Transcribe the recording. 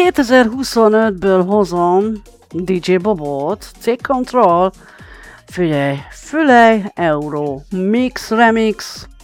2025-ből hozom DJ Bobot, Take Control, figyelj, Euro, Mix Remix,